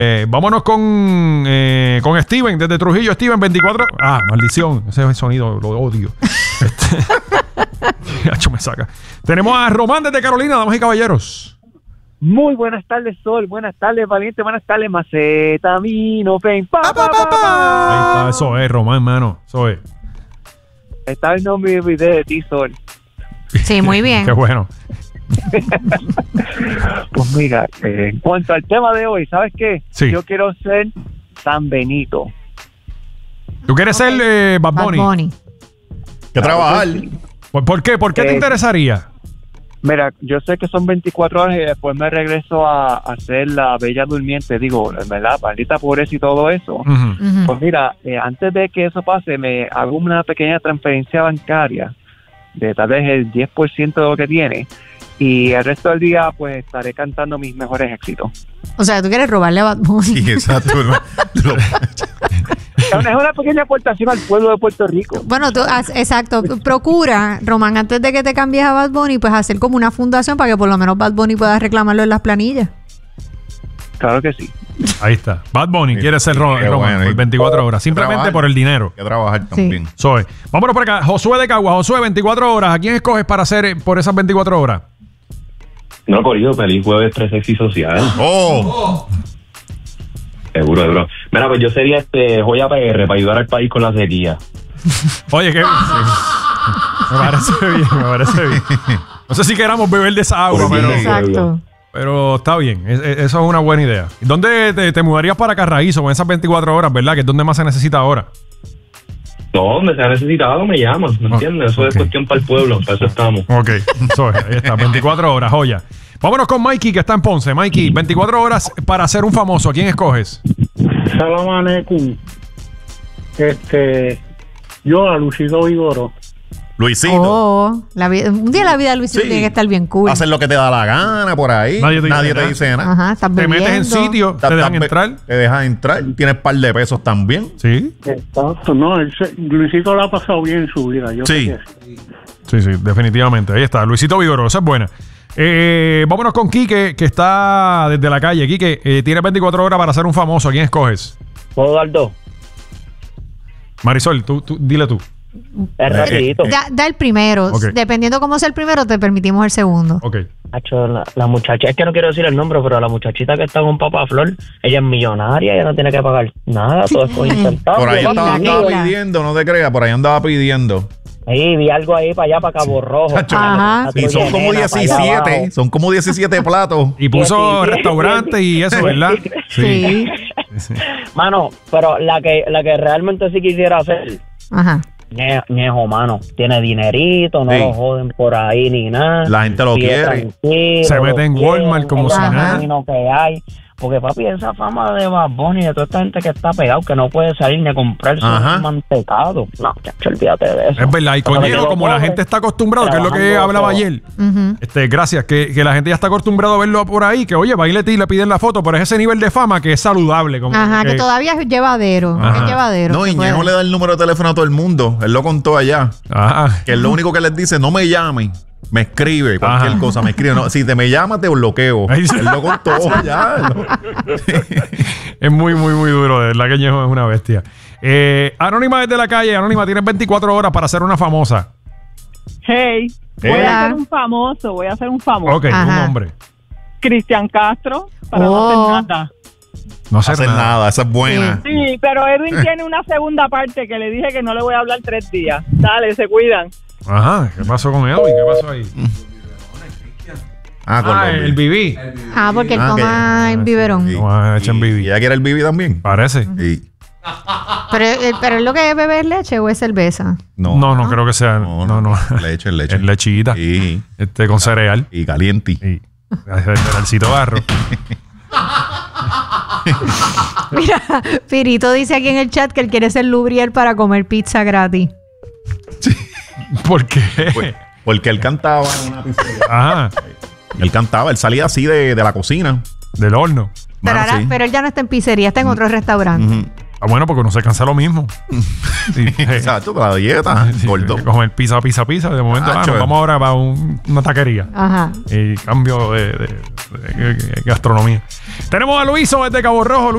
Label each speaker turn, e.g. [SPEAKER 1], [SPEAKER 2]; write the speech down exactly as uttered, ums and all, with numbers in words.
[SPEAKER 1] Eh, vámonos con, eh, con Steven desde Trujillo. Steven, veinticuatro. Ah, maldición. Ese sonido lo odio. Este... Hacho, me saca. Tenemos a Román desde Carolina, damas y caballeros.
[SPEAKER 2] Muy buenas tardes, Sol. Buenas tardes, Valiente. Buenas tardes, Macetamino, Pen. Pa, pa, pa, pa.
[SPEAKER 1] Ahí está, eso es, Román, mano. Eso es.
[SPEAKER 2] Está el nombre del video de ti, Sol.
[SPEAKER 3] Sí, muy bien.
[SPEAKER 1] Qué bueno.
[SPEAKER 2] Pues mira, eh, en cuanto al tema de hoy, ¿sabes qué?
[SPEAKER 1] Sí.
[SPEAKER 2] Yo quiero ser San Benito.
[SPEAKER 1] ¿Tú quieres
[SPEAKER 3] Okay.
[SPEAKER 1] ser eh, Bad
[SPEAKER 3] Bad
[SPEAKER 1] Bunny?
[SPEAKER 3] Bunny.
[SPEAKER 4] Que trabajar.
[SPEAKER 1] ¿Por, por qué? ¿Por qué
[SPEAKER 2] Eh,
[SPEAKER 1] te interesaría?
[SPEAKER 2] Mira, yo sé que son veinticuatro horas y después me regreso a, a hacer la Bella Durmiente. Digo, ¿verdad? Maldita pobreza y todo eso.
[SPEAKER 1] Uh-huh.
[SPEAKER 3] Ujú.
[SPEAKER 2] Pues mira, eh, antes de que eso pase, me hago una pequeña transferencia bancaria de tal vez el diez por ciento de lo que tiene. Y el resto del día, pues, estaré cantando mis mejores éxitos.
[SPEAKER 3] O sea, tú quieres robarle a Bad Bunny.
[SPEAKER 4] Sí, exacto. Lo-
[SPEAKER 2] Es una pequeña aportación al pueblo de Puerto Rico.
[SPEAKER 3] Bueno, tú, haz- exacto. Procura, Román, antes de que te cambies a Bad Bunny, pues hacer como una fundación para que por lo menos Bad Bunny pueda reclamarlo en las planillas.
[SPEAKER 2] Claro que sí.
[SPEAKER 1] Ahí está. Bad Bunny
[SPEAKER 4] Sí,
[SPEAKER 1] quiere ser
[SPEAKER 4] sí,
[SPEAKER 1] Ro-
[SPEAKER 4] qué
[SPEAKER 1] Román
[SPEAKER 4] bueno.
[SPEAKER 1] por veinticuatro horas. Simplemente
[SPEAKER 4] Trabajar.
[SPEAKER 1] por el dinero.
[SPEAKER 4] que trabajar también.
[SPEAKER 1] Soy. Vámonos por acá. Josué de Cagua. Josué, veinticuatro horas. ¿A quién escoges para hacer eh, por esas veinticuatro horas?
[SPEAKER 5] No, Corillo, feliz jueves tres sexy social.
[SPEAKER 4] ¡Oh!
[SPEAKER 5] Seguro, seguro. Mira, pues yo sería este Joya P R para ayudar al país con la sequía.
[SPEAKER 1] Oye, que... Me parece bien, me parece bien. No sé si queramos beber de esa agua,
[SPEAKER 5] Por
[SPEAKER 1] pero,
[SPEAKER 5] bien.
[SPEAKER 3] Exacto.
[SPEAKER 1] pero está bien. Es- es- eso es una buena idea. ¿Dónde te, te mudarías para Carraízo con esas veinticuatro horas, verdad? Que es donde más se necesita ahora.
[SPEAKER 5] No, donde se ha necesitado me llaman, ¿me
[SPEAKER 1] Oh,
[SPEAKER 5] entiendes? Eso
[SPEAKER 1] ok.
[SPEAKER 5] es cuestión para el pueblo, para eso estamos.
[SPEAKER 1] Ok, eso es, ahí está, veinticuatro horas, joya. Vámonos con Mikey, que está en Ponce. Mikey, veinticuatro horas para ser un famoso. ¿A quién escoges?
[SPEAKER 6] Salam aleikum. Este, yo a Luisito Vigoró.
[SPEAKER 4] Luisito.
[SPEAKER 3] Oh, la vida- un día la vida de Luisito
[SPEAKER 4] Sí.
[SPEAKER 3] tiene que estar bien cool.
[SPEAKER 4] Hacer lo que te da la gana por ahí.
[SPEAKER 1] Nadie
[SPEAKER 4] Nadie
[SPEAKER 1] te
[SPEAKER 4] te,
[SPEAKER 1] dice
[SPEAKER 4] dice nada.
[SPEAKER 3] Ajá, estás
[SPEAKER 1] Te metes en
[SPEAKER 3] bebiendo.
[SPEAKER 1] sitio, te dejan entrar.
[SPEAKER 4] Te dejan entrar. Tienes par de pesos también.
[SPEAKER 1] Sí,
[SPEAKER 6] Exacto, no, él se- Luisito lo ha pasado bien en su vida. Yo
[SPEAKER 4] Sí.
[SPEAKER 6] sé que sí.
[SPEAKER 1] sí, sí, definitivamente. Ahí está, Luisito Vigoró, esa es buena. Eh, vámonos con Quique, que está desde la calle. Quique, eh, tienes veinticuatro horas para ser un famoso. ¿A quién escoges?
[SPEAKER 2] ¿Puedo dar dos?
[SPEAKER 1] Marisol, tú, tú, dile tú.
[SPEAKER 2] Es rapidito.
[SPEAKER 3] Da, da el primero.
[SPEAKER 1] Ok.
[SPEAKER 3] Dependiendo cómo sea el primero, te permitimos el segundo.
[SPEAKER 1] Ok.
[SPEAKER 7] Hacho, la, la muchacha, es que no quiero decir el nombre, pero la muchachita que está con Papá Flor, ella es millonaria, ella no tiene que pagar nada, todo es con intentado.
[SPEAKER 4] Por ahí
[SPEAKER 3] Yo-
[SPEAKER 4] andaba,
[SPEAKER 3] Keila,
[SPEAKER 4] andaba
[SPEAKER 3] Keila.
[SPEAKER 4] pidiendo, no te creas, por ahí andaba pidiendo.
[SPEAKER 7] Ahí vi algo ahí para allá, para Cabo Rojo.
[SPEAKER 4] Chacho,
[SPEAKER 3] Ajá.
[SPEAKER 4] Y son como diecisiete, son como diecisiete platos.
[SPEAKER 1] Y puso
[SPEAKER 7] Sí, sí.
[SPEAKER 1] restaurantes y eso, ¿verdad?
[SPEAKER 3] Sí.
[SPEAKER 7] Mano, pero la que la que realmente sí quisiera hacer,
[SPEAKER 3] Ajá.
[SPEAKER 7] Ñe- Ñejo, mano, tiene dinerito, no
[SPEAKER 4] Sí.
[SPEAKER 7] lo joden por ahí ni nada.
[SPEAKER 4] La gente lo
[SPEAKER 7] Vive
[SPEAKER 4] quiere.
[SPEAKER 7] tranquilo,
[SPEAKER 1] Se
[SPEAKER 7] lo
[SPEAKER 1] mete en
[SPEAKER 7] quieren,
[SPEAKER 1] Walmart como
[SPEAKER 7] es
[SPEAKER 3] si
[SPEAKER 7] el
[SPEAKER 3] nada.
[SPEAKER 7] camino que hay. Porque, papi, esa fama de Bad Bunny y de toda esta gente que está pegado, que no puede salir ni a comprarse
[SPEAKER 4] Ajá.
[SPEAKER 7] un mantecado. No, chacho, olvídate de eso.
[SPEAKER 1] Es verdad. Y
[SPEAKER 7] Pero
[SPEAKER 1] coñero,
[SPEAKER 7] yo
[SPEAKER 1] como la
[SPEAKER 7] pobre,
[SPEAKER 1] gente está acostumbrada, que es lo que
[SPEAKER 7] trabajando
[SPEAKER 1] hablaba
[SPEAKER 7] todo.
[SPEAKER 1] ayer.
[SPEAKER 3] Ujú.
[SPEAKER 1] Este, gracias, que, que la gente ya está acostumbrada a verlo por ahí, que oye, va y le, y le piden la foto, pero es ese nivel de fama que es saludable. Como
[SPEAKER 3] Ajá, que todavía es llevadero.
[SPEAKER 1] Ajá.
[SPEAKER 3] Es llevadero.
[SPEAKER 4] No,
[SPEAKER 3] se
[SPEAKER 4] y
[SPEAKER 3] puede.
[SPEAKER 4] Ñejo le da el número de teléfono a todo el mundo. Él lo contó allá.
[SPEAKER 1] Ajá.
[SPEAKER 4] Que es lo único que les dice, no me llamen. Me escribe, cualquier
[SPEAKER 1] Ajá.
[SPEAKER 4] cosa, me escribe. No, si te me llamas, te bloqueo.
[SPEAKER 1] Ahí sí.
[SPEAKER 4] Él lo contó ya. Lo-
[SPEAKER 1] Es muy, muy, muy duro. De verdad que Ñejo es una bestia. Eh, Anónima desde la calle. Anónima, tienes veinticuatro horas para ser una famosa.
[SPEAKER 8] Hey, voy
[SPEAKER 3] Hola.
[SPEAKER 8] a ser un famoso, voy a ser un famoso.
[SPEAKER 1] Ok, un
[SPEAKER 3] Ajá.
[SPEAKER 1] nombre.
[SPEAKER 8] Cristian Castro, para
[SPEAKER 3] Oh.
[SPEAKER 8] no hacer nada.
[SPEAKER 1] No
[SPEAKER 4] No
[SPEAKER 1] hacer
[SPEAKER 4] hacer
[SPEAKER 1] nada.
[SPEAKER 4] nada, esa es buena.
[SPEAKER 8] Sí, pero Edwin tiene una segunda parte que le dije que no le voy a hablar tres días. Dale, se cuidan.
[SPEAKER 1] Ajá. ¿Qué pasó con Edwin? ¿Qué pasó ahí?
[SPEAKER 4] Ah, con
[SPEAKER 1] Ah,
[SPEAKER 4] los-
[SPEAKER 1] el Bibi.
[SPEAKER 3] Ah, porque él
[SPEAKER 4] Ah, que-
[SPEAKER 3] toma en biberón.
[SPEAKER 4] Sí.
[SPEAKER 1] No, ah, echen
[SPEAKER 4] Y-
[SPEAKER 1] Bibi.
[SPEAKER 4] ¿Y ella quiere el Bibi también?
[SPEAKER 1] Parece.
[SPEAKER 4] Sí.
[SPEAKER 3] Pero, eh, pero es lo que es beber leche o es cerveza.
[SPEAKER 4] No,
[SPEAKER 1] No, no creo que sea.
[SPEAKER 4] no,
[SPEAKER 1] No, no.
[SPEAKER 4] Leche, leche.
[SPEAKER 1] Es lechita.
[SPEAKER 4] Sí.
[SPEAKER 1] Este, con cereal.
[SPEAKER 4] Y caliente.
[SPEAKER 1] Y cerealcito barro.
[SPEAKER 3] Mira, Pirito dice aquí en el chat que él quiere ser lubriel para comer pizza gratis.
[SPEAKER 1] ¿Por qué?
[SPEAKER 4] Pues, porque él cantaba en una pizzería.
[SPEAKER 1] Ajá.
[SPEAKER 4] Él cantaba, él salía así de, de la cocina.
[SPEAKER 1] Del horno.
[SPEAKER 3] Pero,
[SPEAKER 4] Mano,
[SPEAKER 3] ahora,
[SPEAKER 4] sí.
[SPEAKER 3] pero él ya no está en pizzería, está en otro restaurante.
[SPEAKER 4] Ujú.
[SPEAKER 1] Ah, bueno, porque uno se cansa lo mismo. Sí, eh,
[SPEAKER 4] Exacto, la dieta,
[SPEAKER 1] sí,
[SPEAKER 4] gordo.
[SPEAKER 1] comer pizza, pizza, pizza. De momento, ah,
[SPEAKER 4] Acho.
[SPEAKER 1] nos vamos ahora para un- una taquería.
[SPEAKER 3] Ajá.
[SPEAKER 1] Y cambio de, de- de- de gastronomía. Tenemos a Luiso desde Cabo Rojo.